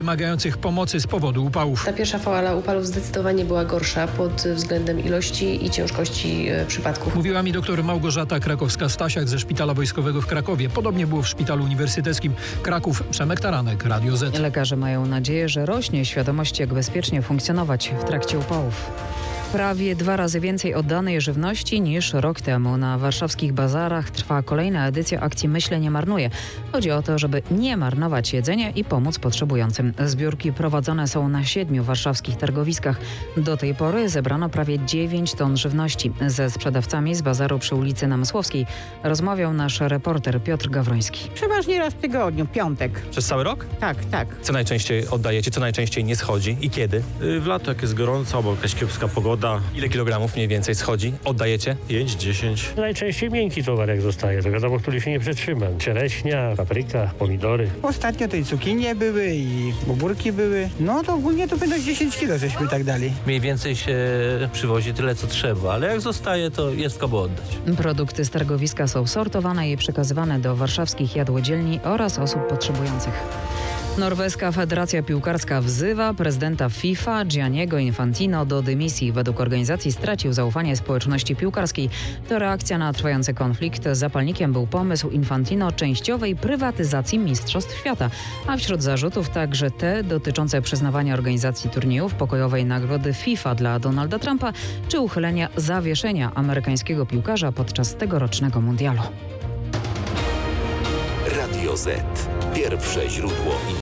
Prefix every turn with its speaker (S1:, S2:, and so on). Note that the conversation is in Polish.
S1: wymagających pomocy z powodu upałów.
S2: Ta pierwsza fala upałów zdecydowanie była gorsza pod względem ilości i ciężkości przypadków.
S1: Mówiła mi dr Małgorzata Krakowska-Stasiak ze Szpitala Wojskowego w Krakowie. Podobnie było w Szpitalu Uniwersyteckim Kraków. Przemek Taranek, Radio Z.
S3: Lekarze mają nadzieję, że rośnie świadomość, jak bezpiecznie funkcjonować w trakcie upałów. Prawie 2 razy więcej oddanej żywności niż rok temu. Na warszawskich bazarach trwa kolejna edycja akcji Myślę nie marnuję. Chodzi o to, żeby nie marnować jedzenia i pomóc potrzebującym. Zbiórki prowadzone są na 7 warszawskich targowiskach. Do tej pory zebrano prawie 9 ton żywności. Ze sprzedawcami z bazaru przy ulicy Namysłowskiej rozmawiał nasz reporter Piotr Gawroński.
S4: Przeważnie raz w tygodniu, piątek.
S5: Przez cały rok?
S4: Tak.
S5: Co najczęściej oddajecie, co najczęściej nie schodzi i kiedy?
S6: W lato jak jest gorąco, albo jakaś kiepska pogoda,
S5: Ile kilogramów mniej więcej schodzi? Oddajecie?
S6: 5-10.
S7: Najczęściej miękki towar jak zostaje, to wiadomo, który się nie przetrzyma. Czereśnia, papryka, pomidory.
S8: Ostatnio tej cukinie były i ogórki były. No to ogólnie to będą 10 kilo, żeśmy tak dali.
S9: Mniej więcej się przywozi tyle, co trzeba, ale jak zostaje, to jest komu oddać.
S3: Produkty z targowiska są sortowane i przekazywane do warszawskich jadłodzielni oraz osób potrzebujących. Norweska Federacja Piłkarska wzywa prezydenta FIFA Gianniego Infantino do dymisji. Według organizacji stracił zaufanie społeczności piłkarskiej. To reakcja na trwający konflikt. Zapalnikiem był pomysł Infantino częściowej prywatyzacji Mistrzostw Świata, a wśród zarzutów także te dotyczące przyznawania organizacji turniejów, pokojowej nagrody FIFA dla Donalda Trumpa czy uchylenia zawieszenia amerykańskiego piłkarza podczas tegorocznego mundialu.
S10: Radio Z. Pierwsze źródło